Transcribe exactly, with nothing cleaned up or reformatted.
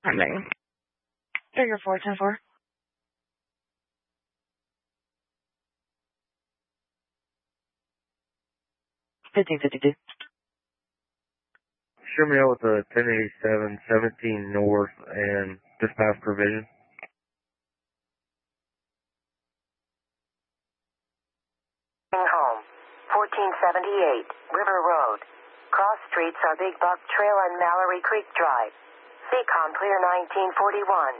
Pending. Figure four, ten four. Fifteen fifty two. Show me out with a ten eighty-seven, seventeen north, and dispatch provision. Home, fourteen seventy-eight, River Road. Cross streets are Big Buck Trail and Mallory Creek Drive. C COM clear nineteen forty-one.